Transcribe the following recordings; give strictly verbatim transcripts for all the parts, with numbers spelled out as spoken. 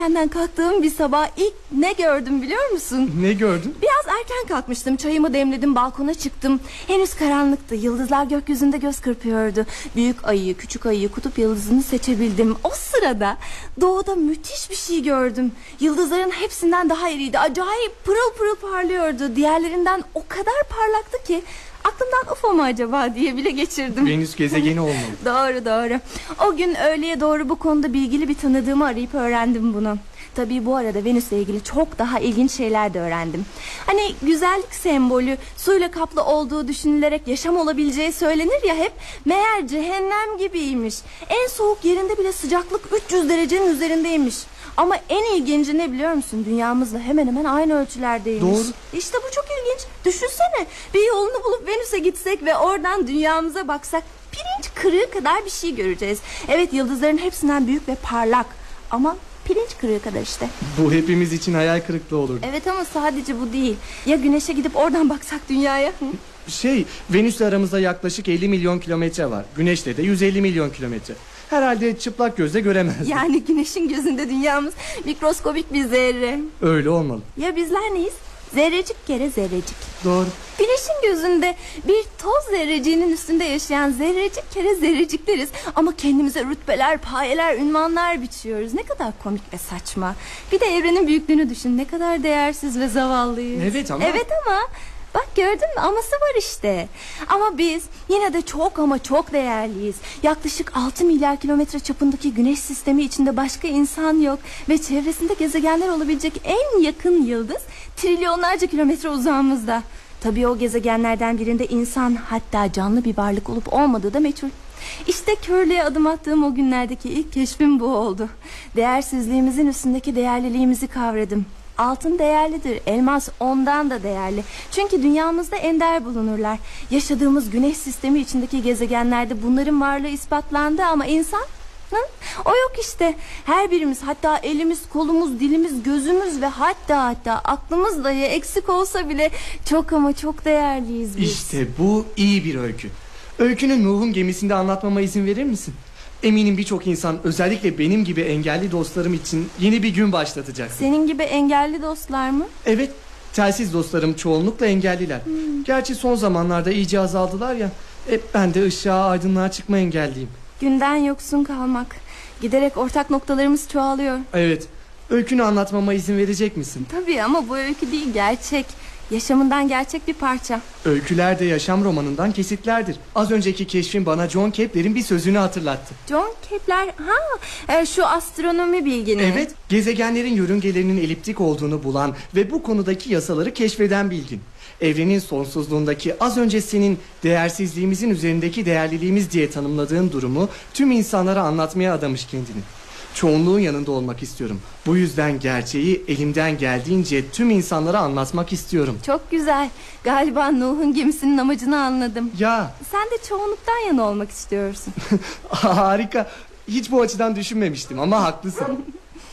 Senden kalktığım bir sabah ilk ne gördüm biliyor musun? Ne gördün? Biraz erken kalkmıştım, çayımı demledim, balkona çıktım. Henüz karanlıktı, yıldızlar gökyüzünde göz kırpıyordu. Büyük ayıyı, küçük ayıyı, kutup yıldızını seçebildim. O sırada doğuda müthiş bir şey gördüm. Yıldızların hepsinden daha iriydi, acayip pırıl pırıl parlıyordu. Diğerlerinden o kadar parlaktı ki aklımdan U F O mu acaba diye bile geçirdim. Venüs gezegeni olmalı. Doğru doğru. O gün öğleye doğru bu konuda bilgili bir tanıdığımı arayıp öğrendim bunu. Tabii bu arada Venüs'le ilgili çok daha ilginç şeyler de öğrendim. Hani güzellik sembolü, suyla kaplı olduğu düşünülerek yaşam olabileceği söylenir ya hep. Meğer cehennem gibiymiş. En soğuk yerinde bile sıcaklık üç yüz derecenin üzerindeymiş. Ama en ilginci ne biliyor musun? Dünyamızla hemen hemen aynı ölçülerdeymiş. Doğru. İşte bu çok ilginç. Düşünsene, bir yolunu bulup Venüs'e gitsek ve oradan dünyamıza baksak pirinç kırığı kadar bir şey göreceğiz. Evet, yıldızların hepsinden büyük ve parlak. Ama pirinç kırığı kadar işte. Bu hepimiz için hayal kırıklığı olurdu. Evet ama sadece bu değil. Ya Güneş'e gidip oradan baksak dünyaya? Hı? Şey, Venüs'le aramızda yaklaşık elli milyon kilometre var. Güneş'le de yüz elli milyon kilometre. Herhalde çıplak gözle göremezdik. Yani Güneş'in gözünde dünyamız mikroskobik bir zerre. Öyle olmalı. Ya bizler neyiz? Zerrecik kere zerrecik. Doğru. Güneşin gözünde bir toz zerreciğinin üstünde yaşayan zerrecik kere zerrecikleriz. Ama kendimize rütbeler, payeler, ünvanlar biçiyoruz. Ne kadar komik ve saçma. Bir de evrenin büyüklüğünü düşün. Ne kadar değersiz ve zavallıyız. Evet ama... Evet ama... Bak gördün mü, aması var işte. Ama biz yine de çok ama çok değerliyiz. Yaklaşık altı milyar kilometre çapındaki güneş sistemi içinde başka insan yok. Ve çevresinde gezegenler olabilecek en yakın yıldız trilyonlarca kilometre uzağımızda. Tabii o gezegenlerden birinde insan, hatta canlı bir varlık olup olmadığı da meçhul. İşte körlüğe adım attığım o günlerdeki ilk keşfim bu oldu. Değersizliğimizin üstündeki değerliliğimizi kavradım. Altın değerlidir, elmas ondan da değerli. Çünkü dünyamızda ender bulunurlar. Yaşadığımız güneş sistemi içindeki gezegenlerde bunların varlığı ispatlandı ama insan... Hı? O yok işte. Her birimiz, hatta elimiz, kolumuz, dilimiz, gözümüz ve hatta hatta aklımız dahi eksik olsa bile çok ama çok değerliyiz biz. İşte bu iyi bir öykü. Öykünü Nuh'un gemisinde anlatmama izin verir misin? Eminim birçok insan, özellikle benim gibi engelli dostlarım için yeni bir gün başlatacak. Senin gibi engelli dostlar mı? Evet, telsiz dostlarım çoğunlukla engelliler. Hmm. Gerçi son zamanlarda iyice azaldılar ya. Hep ben de ışığa, aydınlığa çıkma engelliyim. Günden yoksun kalmak. Giderek ortak noktalarımız çoğalıyor. Evet, öykünü anlatmama izin verecek misin? Tabii ama bu öykü değil, gerçek. Yaşamından gerçek bir parça. Öyküler de yaşam romanından kesitlerdir. Az önceki keşfin bana John Kepler'in bir sözünü hatırlattı. John Kepler, ha e, şu astronomi bilgini. Evet, gezegenlerin yörüngelerinin eliptik olduğunu bulan ve bu konudaki yasaları keşfeden bilgin. Evrenin sonsuzluğundaki, az önce senin değersizliğimizin üzerindeki değerliliğimiz diye tanımladığın durumu tüm insanlara anlatmaya adamış kendini. Çoğunluğun yanında olmak istiyorum. Bu yüzden gerçeği elimden geldiğince tüm insanlara anlatmak istiyorum. Çok güzel. Galiba Nuh'un gemisinin amacını anladım. Ya. Sen de çoğunluktan yana olmak istiyorsun. Harika. Hiç bu açıdan düşünmemiştim ama haklısın.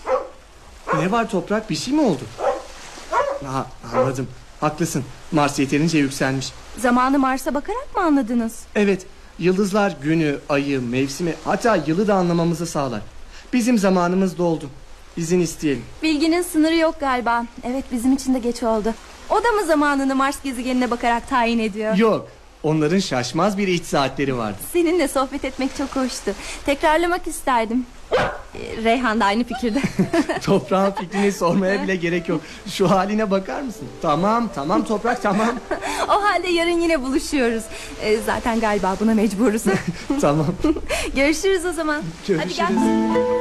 Ne var Toprak, bir şey mi oldu? Ha, anladım. Haklısın. Mars yeterince yükselmiş. Zamanı Mars'a bakarak mı anladınız? Evet. Yıldızlar günü, ayı, mevsimi, hatta yılı da anlamamızı sağlar. Bizim zamanımız doldu. İzin isteyelim. Bilginin sınırı yok galiba. Evet, bizim için de geç oldu. O da mı zamanını Mars gezegenine bakarak tayin ediyor? Yok. Onların şaşmaz bir iç saatleri vardı. Seninle sohbet etmek çok hoştu. Tekrarlamak isterdim. Ee, Reyhan da aynı fikirde. Toprağın fikrini sormaya bile gerek yok. Şu haline bakar mısın? Tamam tamam Toprak, tamam. O halde yarın yine buluşuyoruz. Ee, zaten galiba buna mecburuz. Tamam. Görüşürüz o zaman. Görüşürüz. Hadi gel.